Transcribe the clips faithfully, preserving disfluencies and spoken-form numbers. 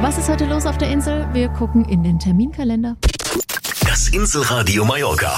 Was ist heute los auf der Insel? Wir gucken in den Terminkalender. Das Inselradio Mallorca.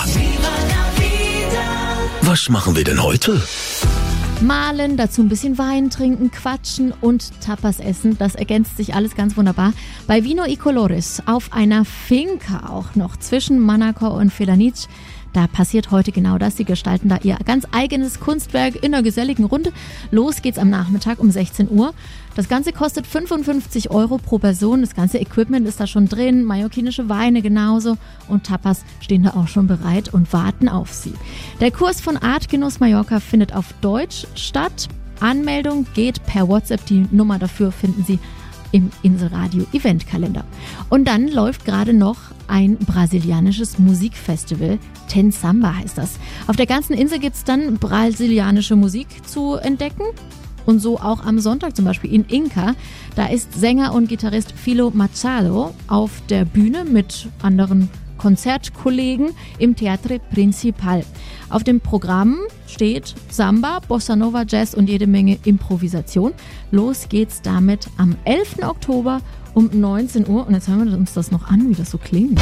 Was machen wir denn heute? Malen, dazu ein bisschen Wein trinken, quatschen und Tapas essen. Das ergänzt sich alles ganz wunderbar. Bei Vino y Colores auf einer Finca auch noch zwischen Manacor und Felanitx. Da passiert heute genau das. Sie gestalten da ihr ganz eigenes Kunstwerk in einer geselligen Runde. Los geht's am Nachmittag um sechzehn Uhr. Das Ganze kostet fünfundfünfzig Euro pro Person. Das ganze Equipment ist da schon drin, mallorquinische Weine genauso und Tapas stehen da auch schon bereit und warten auf Sie. Der Kurs von Artgenuss Mallorca findet auf Deutsch statt. Anmeldung geht per WhatsApp. Die Nummer dafür finden Sie im Inselradio Eventkalender. Und dann läuft gerade noch ein brasilianisches Musikfestival. Ten Samba heißt das. Auf der ganzen Insel gibt es dann brasilianische Musik zu entdecken. Und so auch am Sonntag zum Beispiel in Inca. Da ist Sänger und Gitarrist Filo Machado auf der Bühne mit anderen Konzertkollegen im Teatre Principal. Auf dem Programm steht Samba, Bossa Nova, Jazz und jede Menge Improvisation. Los geht's damit am elften Oktober um neunzehn Uhr. Und jetzt hören wir uns das noch an, wie das so klingt.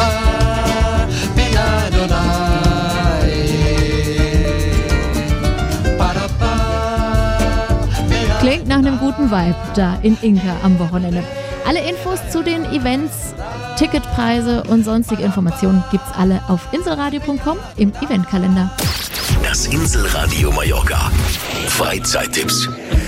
Klingt nach einem guten Vibe da in Inca am Wochenende. Alle Infos zu den Events, Ticketpreise und sonstige Informationen gibt's alle auf inselradio punkt com im Eventkalender. Das Inselradio Mallorca. Freizeittipps.